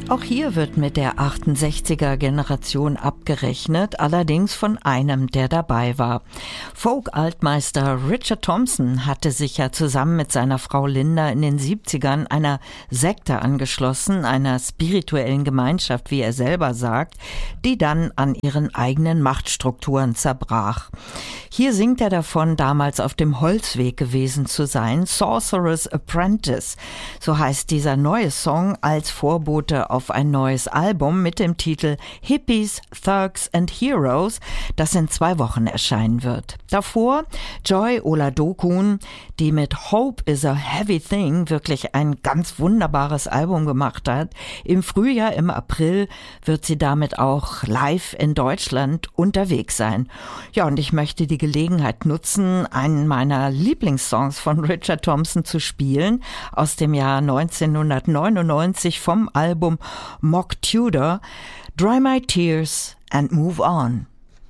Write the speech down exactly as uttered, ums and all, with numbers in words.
Auch hier wird mit der achtundsechziger-Generation abgerechnet, allerdings von einem, der dabei war. Folk-Altmeister Richard Thompson hatte sich ja zusammen mit seiner Frau Linda in den siebzigern einer Sekte angeschlossen, einer spirituellen Gemeinschaft, wie er selber sagt, die dann an ihren eigenen Machtstrukturen zerbrach. Hier singt er davon, damals auf dem Holzweg gewesen zu sein, Sorcerer's Apprentice. So heißt dieser neue Song als Vorbote auf ein neues Album mit dem Titel Hippies, Thugs and Heroes, das in zwei Wochen erscheinen wird. Davor Joy Oladokun, die mit Hope is a Heavy Thing wirklich ein ganz wunderbares Album gemacht hat. Im Frühjahr, im April, wird sie damit auch live in Deutschland unterwegs sein. Ja, und ich möchte die Gelegenheit nutzen, einen meiner Lieblingssongs von Richard Thompson zu spielen, aus dem Jahr neunzehnhundertneunundneunzig vom Album Mock Tudor, Dry My Tears and Move On.